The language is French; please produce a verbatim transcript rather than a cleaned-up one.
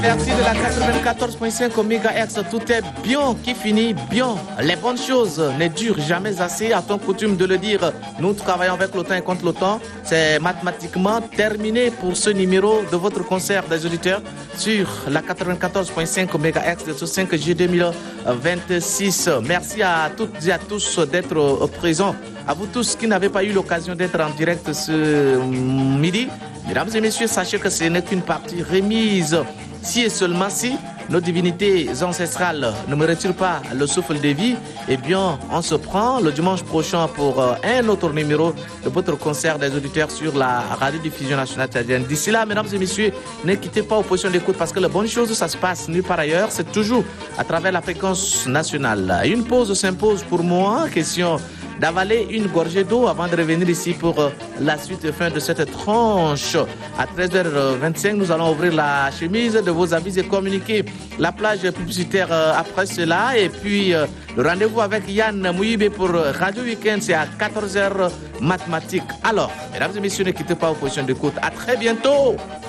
Merci de la quatre-vingt-quatorze point cinq mégahertz, tout est bien qui finit bien. Les bonnes choses ne durent jamais assez, à ton coutume de le dire. Nous travaillons avec le temps et contre le temps. C'est mathématiquement terminé pour ce numéro de votre concert des auditeurs sur la quatre-vingt-quatorze point cinq mégahertz de ce cinq juillet deux mille vingt-six. Merci à toutes et à tous d'être présents. À vous tous qui n'avez pas eu l'occasion d'être en direct ce midi, mesdames et messieurs, sachez que ce n'est qu'une partie remise. Si et seulement si nos divinités ancestrales ne me retirent pas le souffle de vie, eh bien, on se prend le dimanche prochain pour un autre numéro de votre concert des auditeurs sur la radiodiffusion nationale tchadienne. D'ici là, mesdames et messieurs, ne quittez pas aux positions d'écoute parce que la bonne chose, ça se passe nulle part ailleurs. C'est toujours à travers la fréquence nationale. Une pause s'impose pour moi, question d'avaler une gorgée d'eau avant de revenir ici pour la suite et fin de cette tranche. À treize heures vingt-cinq, nous allons ouvrir la chemise de vos avis et communiquer la plage publicitaire après cela. Et puis, le rendez-vous avec Yann Mouyibé pour Radio Weekend, c'est à quatorze heures mathématiques. Alors, mesdames et messieurs, ne quittez pas aux positions d'écoute. À très bientôt.